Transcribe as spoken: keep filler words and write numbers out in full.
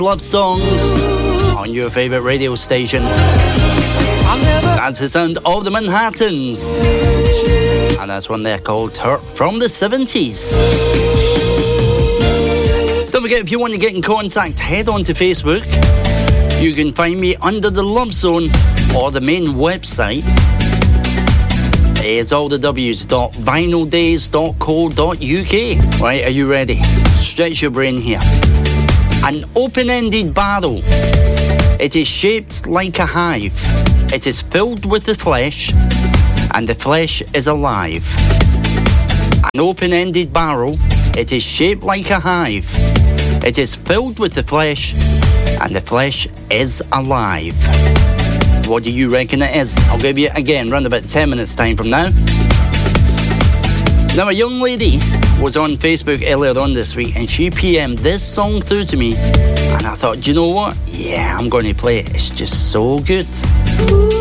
love songs on your favourite radio station. That's the sound of the Manhattans. And that's one they're called Hurt from the seventies. Don't forget, if you want to get in contact, head on to Facebook. You can find me under the Love Zone or the main website. It's all the W's dot vinyl days dot co dot uk. Right, are you ready? Stretch your brain here. An open-ended barrel. It is shaped like a hive. It is filled with the flesh, and the flesh is alive. An open-ended barrel. It is shaped like a hive. It is filled with the flesh, and the flesh is alive. What do you reckon it is? I'll give you it again, around about ten minutes time from now. Now, a young lady was on Facebook earlier on this week, and she P M'd this song through to me, and I thought, do you know what? Yeah, I'm going to play it. It's just so good.